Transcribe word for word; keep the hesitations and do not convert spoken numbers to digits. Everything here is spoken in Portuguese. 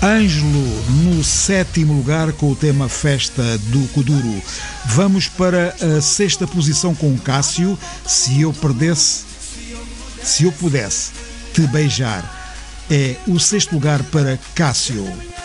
Ângelo no sétimo lugar com o tema Festa do Kuduro. Vamos para a sexta posição com Cássio, Se Eu Perdesse, Se Eu Pudesse Te Beijar. É o sexto lugar para Cássio.